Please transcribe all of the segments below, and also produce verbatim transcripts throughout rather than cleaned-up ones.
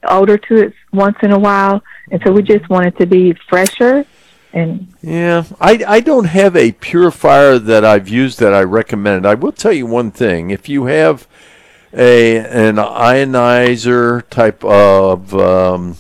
odor to it once in a while, and so we just want it to be fresher. And yeah, I, I don't have a purifier that I've used that I recommend. I will tell you one thing. If you have a an ionizer type of um,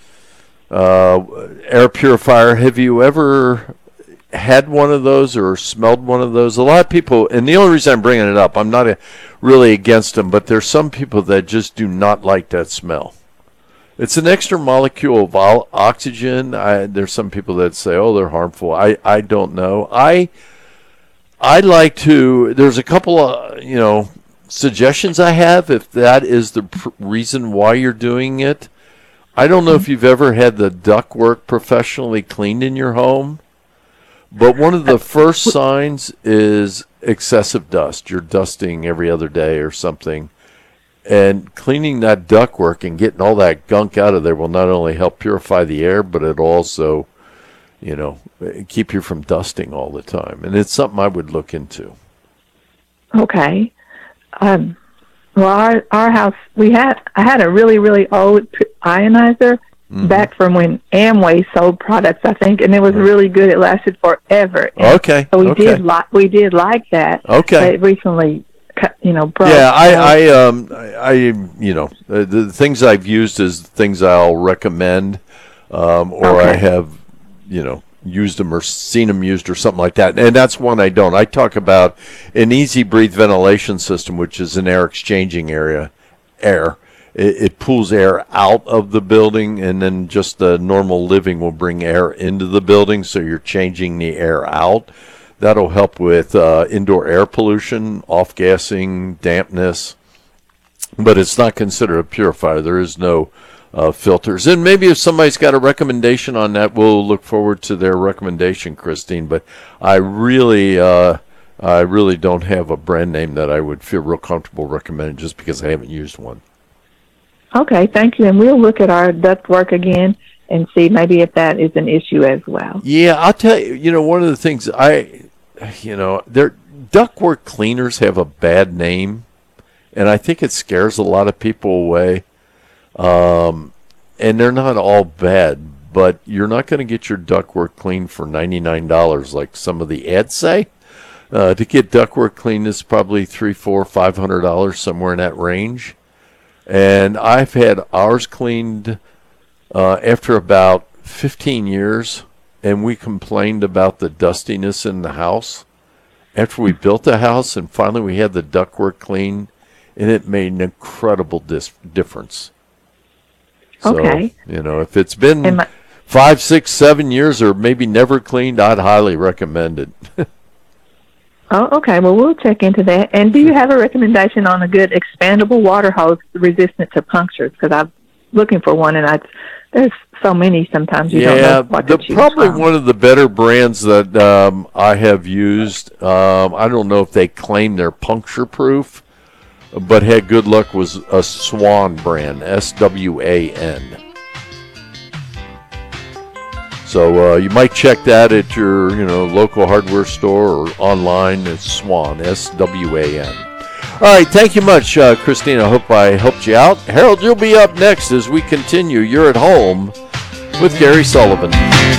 uh, air purifier, have you ever had one of those or smelled one of those? A lot of people, and the only reason I'm bringing it up, I'm not a, really against them, but there's some people that just do not like that smell. It's an extra molecule of oxygen. I, there's some people that say, oh, they're harmful. I, I don't know. I I like to, there's a couple of, you know, suggestions I have if that is the pr- reason why you're doing it. I don't know if you've ever had the ductwork professionally cleaned in your home, but one of the first signs is excessive dust. You're dusting every other day or something. And cleaning that ductwork and getting all that gunk out of there will not only help purify the air, but it'll also, you know, keep you from dusting all the time. And it's something I would look into. Okay. Um, well, our our house, we had I had a really, really old ionizer mm-hmm. back from when Amway sold products, I think, and it was right. really good. It lasted forever. And okay. So we okay. did like we did like that. Okay. But recently, you know, broke. Yeah, I, I, um, I, you know, the, the things I've used is things I'll recommend, um, or okay. I have, you know, used them or seen them used or something like that. And that's one I don't. I talk about an Easy Breathe ventilation system, which is an air exchanging area, air. It, it pulls air out of the building, and then just the normal living will bring air into the building, so you're changing the air out. That'll help with uh, indoor air pollution, off-gassing, dampness, but it's not considered a purifier. There is no uh, filters. And maybe if somebody's got a recommendation on that, we'll look forward to their recommendation, Christine. But I really, uh, I really don't have a brand name that I would feel real comfortable recommending just because I haven't used one. Okay, thank you. And we'll look at our ductwork again and see maybe if that is an issue as well. Yeah, I'll tell you, you know, one of the things I... You know, their ductwork cleaners have a bad name, and I think it scares a lot of people away. Um, and they're not all bad, but you're not going to get your ductwork cleaned for ninety-nine dollars like some of the ads say. Uh, to get ductwork cleaned is probably three, four, five hundred dollars, somewhere in that range. And I've had ours cleaned uh, after about fifteen years. And we complained about the dustiness in the house after we built the house, and finally we had the ductwork cleaned, and it made an incredible dis- difference. So, okay. you know, if it's been my- five, six, seven years or maybe never cleaned, I'd highly recommend it. Oh, okay. Well, we'll check into that. And do you have a recommendation on a good expandable water hose resistant to punctures? Because I'm looking for one, and I there's so many sometimes you yeah, don't know what to the, choose probably from. one of the better brands that um, I have used. Um, I don't know if they claim they're puncture proof, but had good luck was a Swan brand, S W A N. So uh, you might check that at your, you know, local hardware store or online. It's Swan, S W A N. All right, thank you much, uh, Christine. I hope I helped you out. Harold, you'll be up next as we continue. You're at home with Gary Sullivan.